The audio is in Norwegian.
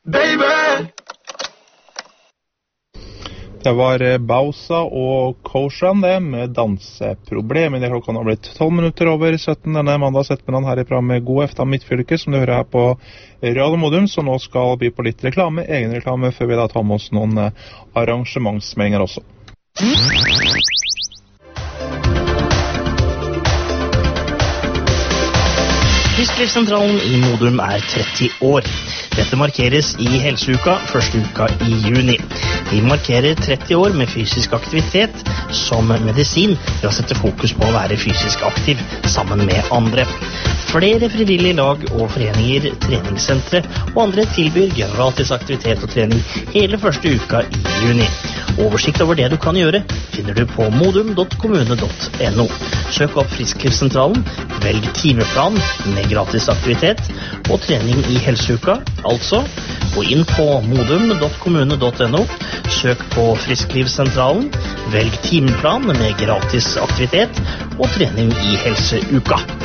baby. Det var Bausa og Koshan det med danseproblem. I det klokka har blitt 12 minutter over 17 denne mandags ettermiddagen her i programmet God Eftan Midtfylke, som du hører her på Radio Modum, så nå skal vi på litt reklame, egen reklame, før vi da tar med oss noen arrangementsmeldinger også. Frisklivssentralen i Modum 30 år. Dette markeres i helseuka, første uka i juni. Vi markerer 30 år med fysisk aktivitet som medisin ved å sette fokus på å være fysisk aktiv sammen med andre. Flere frivillige lag og foreninger, treningssentre og andre tilbyr gratis aktivitet og trening hele første uka i juni. Oversikt over det du kan gjøre finner du på modum.kommune.no. Søk opp Frisklivssentralen, velg timeplan med gratis aktivitet og trening i helseuka. Altså, gå inn på modum.kommune.no, søk på Frisklivssentralen, velg timeplan med gratis aktivitet og trening i helseuka.